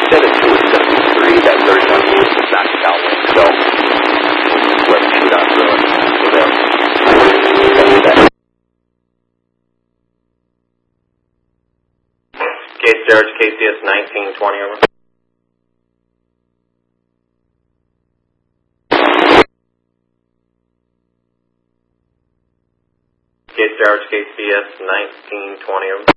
said it's 73, that 31 is not downwind, so let's shoot on through it. So there. Case George, KCS 1920 over. Case George, KCS 1920 over.